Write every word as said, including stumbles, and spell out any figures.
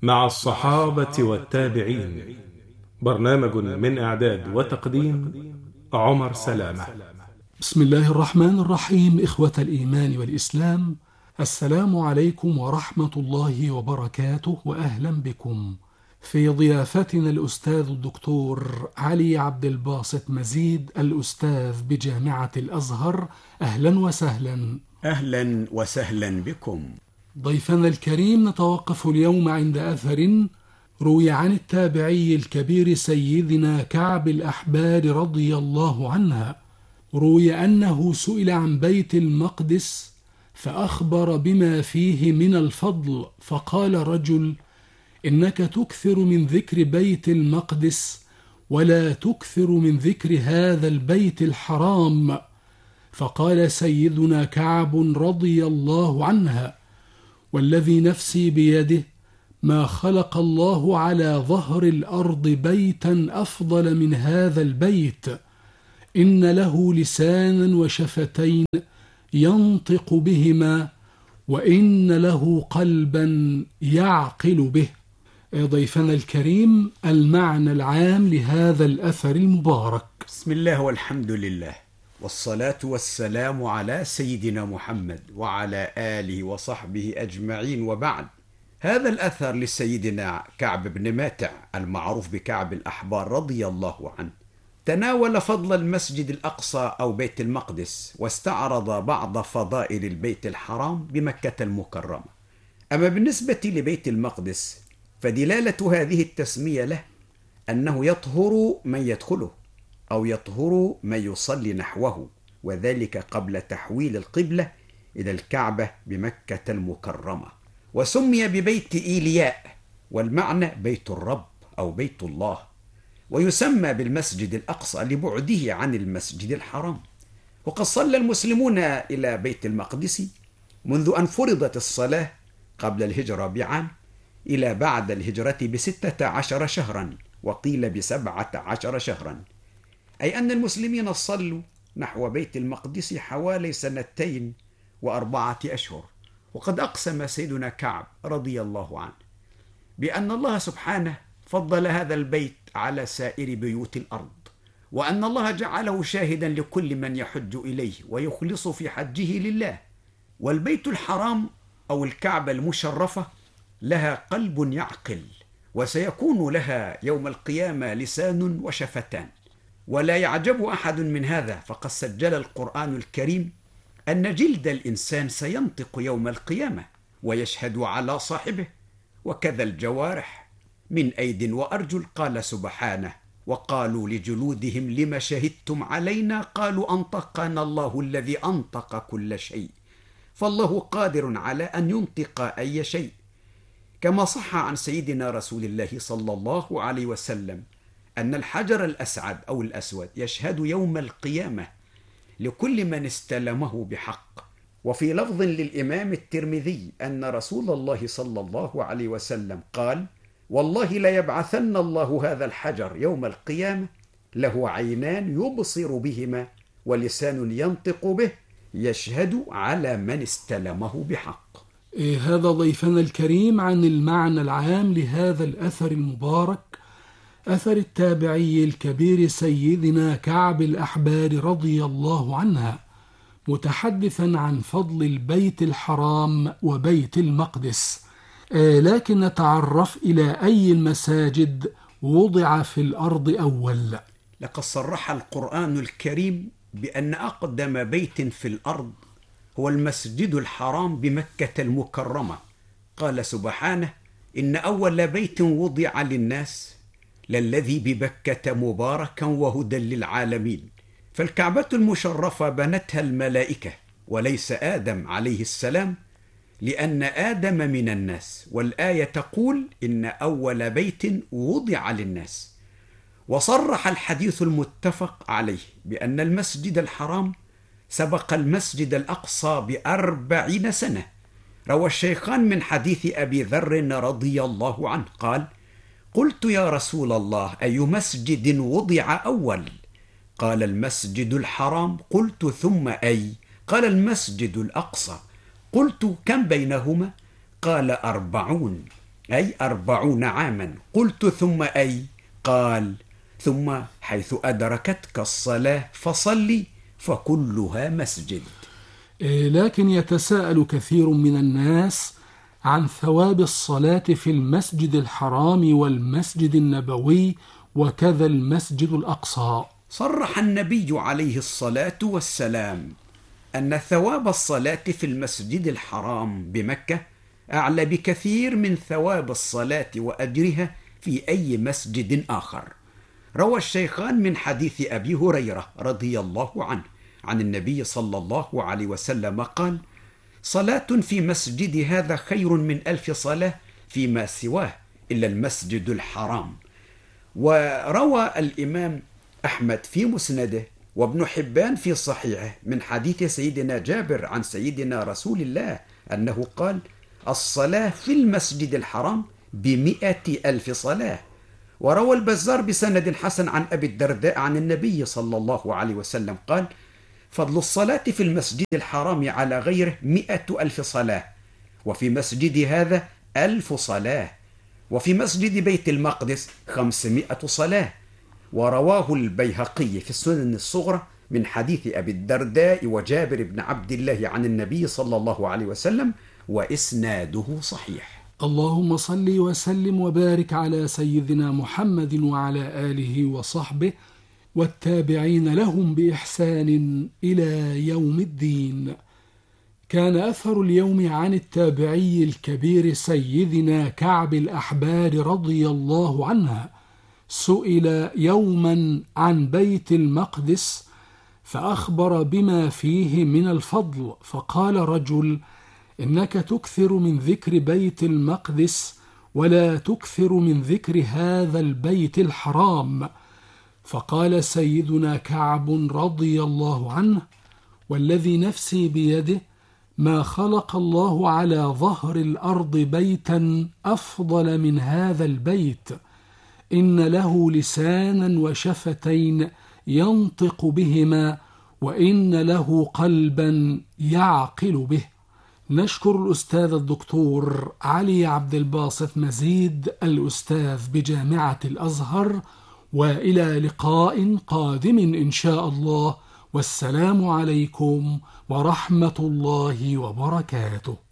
مع الصحابة والتابعين. برنامج من إعداد وتقديم عمر سلامة. بسم الله الرحمن الرحيم. إخوة الإيمان والإسلام، السلام عليكم ورحمة الله وبركاته، وأهلا بكم في ضيافتنا الأستاذ الدكتور علي عبد الباسط مزيد، الأستاذ بجامعة الأزهر. أهلا وسهلا. أهلا وسهلا بكم. ضيفنا الكريم، نتوقف اليوم عند أثر روي عن التابعي الكبير سيدنا كعب الأحبار رضي الله عنها. روي أنه سئل عن بيت المقدس فأخبر بما فيه من الفضل، فقال رجل: إنك تكثر من ذكر بيت المقدس ولا تكثر من ذكر هذا البيت الحرام. فقال سيدنا كعب رضي الله عنها: والذي نفسي بيده ما خلق الله على ظهر الأرض بيتا أفضل من هذا البيت، إن له لسانا وشفتين ينطق بهما، وإن له قلبا يعقل به. ضيفنا الكريم، المعنى العام لهذا الأثر المبارك. بسم الله والحمد لله، والصلاة والسلام على سيدنا محمد وعلى آله وصحبه أجمعين، وبعد. هذا الأثر لسيدنا كعب بن ماتع المعروف بكعب الأحبار رضي الله عنه، تناول فضل المسجد الأقصى أو بيت المقدس، واستعرض بعض فضائل البيت الحرام بمكة المكرمة. أما بالنسبة لبيت المقدس فدلالة هذه التسمية له أنه يطهر من يدخله أو يطهر من يصلي نحوه، وذلك قبل تحويل القبلة إلى الكعبة بمكة المكرمة. وسمي ببيت إيلياء، والمعنى بيت الرب أو بيت الله. ويسمى بالمسجد الأقصى لبعده عن المسجد الحرام. وقد صلى المسلمون إلى بيت المقدس منذ أن فرضت الصلاة قبل الهجرة بعام إلى بعد الهجرة بستة عشر شهرا، وقيل بسبعة عشر شهرا، أي أن المسلمين صلوا نحو بيت المقدس حوالي سنتين وأربعة أشهر. وقد أقسم سيدنا كعب رضي الله عنه بأن الله سبحانه فضل هذا البيت على سائر بيوت الأرض، وأن الله جعله شاهدا لكل من يحج إليه ويخلص في حجه لله. والبيت الحرام أو الكعبة المشرفة لها قلب يعقل، وسيكون لها يوم القيامة لسان وشفتان. ولا يعجب أحد من هذا، فقد سجل القرآن الكريم أن جلد الإنسان سينطق يوم القيامة ويشهد على صاحبه، وكذا الجوارح من أيد وأرجل. قال سبحانه: وقالوا لجلودهم لم شهدتم علينا قالوا أنطقنا الله الذي أنطق كل شيء، فالله قادر على أن ينطق أي شيء. كما صح عن سيدنا رسول الله صلى الله عليه وسلم أن الحجر الأسعد أو الأسود يشهد يوم القيامة لكل من استلمه بحق. وفي لفظ للإمام الترمذي أن رسول الله صلى الله عليه وسلم قال: والله ليبعثن الله هذا الحجر يوم القيامة له عينان يبصر بهما ولسان ينطق به يشهد على من استلمه بحق. إيه هذا ضيفنا الكريم عن المعنى العام لهذا الأثر المبارك، أثر التابعي الكبير سيدنا كعب الأحبار رضي الله عنها، متحدثا عن فضل البيت الحرام وبيت المقدس. آه لكن نتعرف إلى أي المساجد وضع في الأرض أول. لقد صرح القرآن الكريم بأن أقدم بيت في الأرض هو المسجد الحرام بمكة المكرمة. قال سبحانه: إن أول بيت وضع للناس للذي ببكة مباركا وهدى للعالمين. فالكعبة المشرفة بنتها الملائكة وليس آدم عليه السلام، لأن آدم من الناس، والآية تقول: إن أول بيت وضع للناس. وصرح الحديث المتفق عليه بأن المسجد الحرام سبق المسجد الأقصى بأربعين سنة. روى الشيخان من حديث أبي ذر رضي الله عنه قال: قلت يا رسول الله أي مسجد وضع أول؟ قال: المسجد الحرام. قلت: ثم أي؟ قال: المسجد الأقصى. قلت: كم بينهما؟ قال: أربعون. أي أربعون عاما. قلت ثم أي؟ قال ثم حيث أدركتك الصلاة فصلي فكلها مسجد. لكن يتساءل كثير من الناس عن ثواب الصلاة في المسجد الحرام والمسجد النبوي وكذا المسجد الأقصى. صرح النبي عليه الصلاة والسلام أن ثواب الصلاة في المسجد الحرام بمكة أعلى بكثير من ثواب الصلاة وأجرها في أي مسجد آخر. روى الشيخان من حديث أبي هريرة رضي الله عنه عن النبي صلى الله عليه وسلم قال: صلاة في مسجد هذا خير من ألف صلاة فيما سواه إلا المسجد الحرام. وروى الإمام أحمد في مسنده وابن حبان في صحيحه من حديث سيدنا جابر عن سيدنا رسول الله أنه قال: الصلاة في المسجد الحرام بمئة ألف صلاة. وروى البزار بسند حسن عن أبي الدرداء عن النبي صلى الله عليه وسلم قال: فضل الصلاة في المسجد الحرام على غيره مئة ألف صلاة، وفي مسجد هذا ألف صلاة، وفي مسجد بيت المقدس خمسمائة صلاة. ورواه البيهقي في السنن الصغرى من حديث أبي الدرداء وجابر بن عبد الله عن النبي صلى الله عليه وسلم وإسناده صحيح. اللهم صل وسلم وبارك على سيدنا محمد وعلى آله وصحبه والتابعين لهم بإحسان إلى يوم الدين. كان أثر اليوم عن التابعي الكبير سيدنا كعب الأحبار رضي الله عنه. سئل يوما عن بيت المقدس فأخبر بما فيه من الفضل، فقال رجل: إنك تكثر من ذكر بيت المقدس ولا تكثر من ذكر هذا البيت الحرام. فقال سيدنا كعب رضي الله عنه: والذي نفسي بيده ما خلق الله على ظهر الأرض بيتا أفضل من هذا البيت، إن له لسانا وشفتين ينطق بهما، وإن له قلبا يعقل به. نشكر الأستاذ الدكتور علي عبد الباسط مزيد الأستاذ بجامعة الأزهر، وإلى لقاء قادم إن شاء الله، والسلام عليكم ورحمة الله وبركاته.